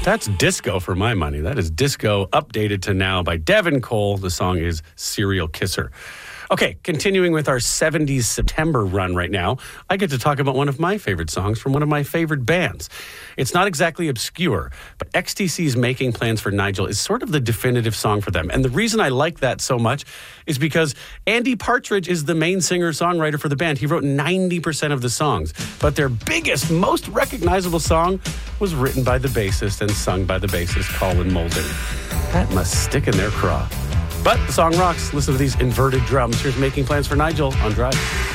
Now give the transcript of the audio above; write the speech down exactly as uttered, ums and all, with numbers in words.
That's disco for my money. That is disco updated to now by Devin Cole. The song is Serial Kisser. Okay, continuing with our seventies September run right now, I get to talk about one of my favorite songs from one of my favorite bands. It's not exactly obscure, but X T C's Making Plans for Nigel is sort of the definitive song for them. And the reason I like that so much is because Andy Partridge is the main singer-songwriter for the band. He wrote ninety percent of the songs, but their biggest, most recognizable song was written by the bassist and sung by the bassist Colin Moulding. That must stick in their craw. But the song rocks. Listen to these inverted drums. Here's Making Plans for Nigel on Drive.